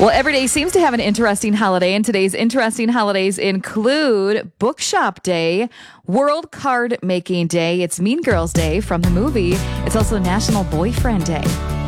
Well, every day seems to have an interesting holiday, and today's interesting holidays include Bookshop Day, World Card Making Day, it's Mean Girls Day from the movie, it's also National Boyfriend Day.